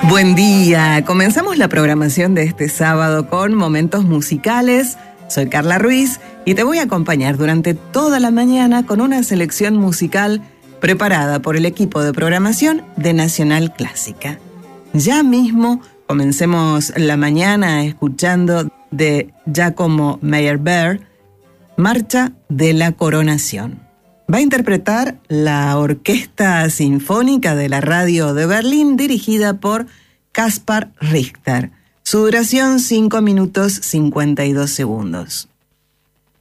Buen día, comenzamos la programación de este sábado con momentos musicales. Soy Carla Ruiz y te voy a acompañar durante toda la mañana con una selección musical preparada por el equipo de programación de Nacional Clásica. Ya mismo comencemos la mañana escuchando de Giacomo Meyerbeer, Marcha de la Coronación. Va a interpretar la Orquesta Sinfónica de la Radio de Berlín, dirigida por Kaspar Richter. Su duración 5 minutos 52 segundos.